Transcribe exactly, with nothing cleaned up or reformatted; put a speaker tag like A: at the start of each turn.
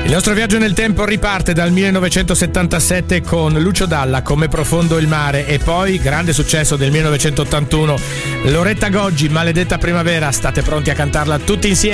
A: Il nostro viaggio nel tempo riparte dal millenovecentosettantasette con Lucio Dalla, Come profondo il mare, e poi grande successo del millenovecentottantuno, Loretta Goggi, Maledetta primavera. State pronti a cantarla tutti insieme?